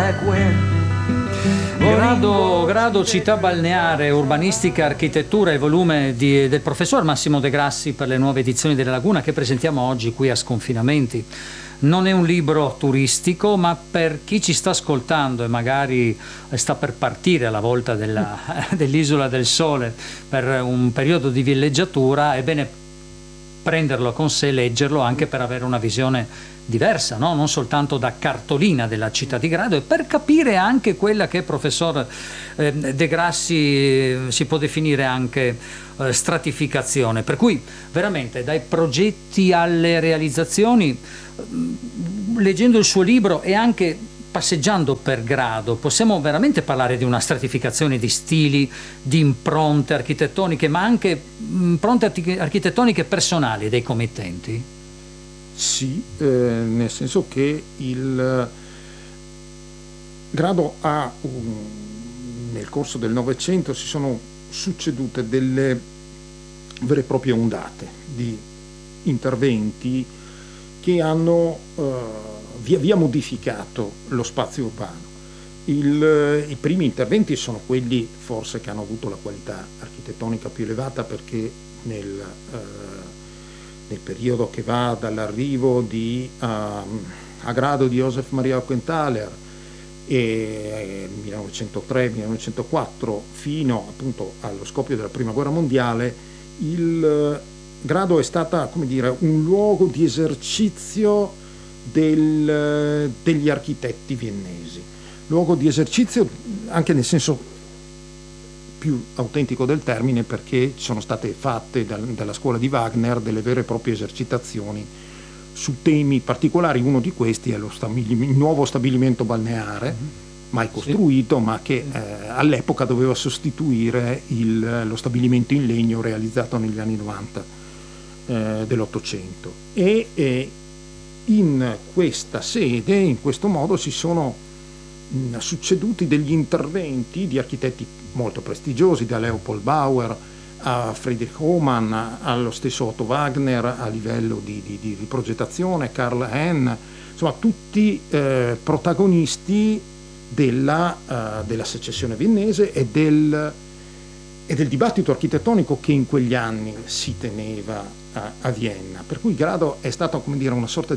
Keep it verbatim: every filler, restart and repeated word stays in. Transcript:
back when. Grado, grado Città Balneare, Urbanistica, Architettura, il volume di, del professor Massimo De Grassi per le nuove edizioni della Laguna che presentiamo oggi qui a Sconfinamenti. Non è un libro turistico, ma per chi ci sta ascoltando e magari sta per partire alla volta della, dell'Isola del Sole per un periodo di villeggiatura, è bene prenderlo con sé, leggerlo anche per avere una visione diversa, no? Non soltanto da cartolina della città di Grado, e per capire anche quella che professor eh, De Grassi eh, si può definire anche eh, stratificazione, per cui veramente dai progetti alle realizzazioni, eh, leggendo il suo libro e anche passeggiando per Grado possiamo veramente parlare di una stratificazione di stili, di impronte architettoniche, ma anche impronte architettoniche personali dei committenti. Sì, eh, nel senso che il Grado ha, un, nel corso del Novecento si sono succedute delle vere e proprie ondate di interventi che hanno eh, via via modificato lo spazio urbano. Il, I primi interventi sono quelli forse che hanno avuto la qualità architettonica più elevata, perché nel eh, nel periodo che va dall'arrivo di, uh, a Grado di Joseph Maria Augenthaler e millenovecentotre millenovecentoquattro fino appunto allo scoppio della Prima Guerra Mondiale, il Grado è stata, come dire, un luogo di esercizio del, degli architetti viennesi, luogo di esercizio anche nel senso più autentico del termine, perché sono state fatte dal, dalla scuola di Wagner delle vere e proprie esercitazioni su temi particolari. Uno di questi è lo stabilimento, il nuovo stabilimento balneare, mm-hmm. mai costruito, sì. ma che eh, all'epoca doveva sostituire il, lo stabilimento in legno realizzato negli anni novanta eh, dell'Ottocento. E eh, in questa sede, in questo modo, si sono mh, succeduti degli interventi di architetti molto prestigiosi, da Leopold Bauer a Friedrich Hohmann, allo stesso Otto Wagner a livello di, di, di riprogettazione, Karl Henn, insomma tutti eh, protagonisti della, uh, della secessione viennese e del, e del dibattito architettonico che in quegli anni si teneva a, a Vienna. Per cui Grado è stata, come dire, una sorta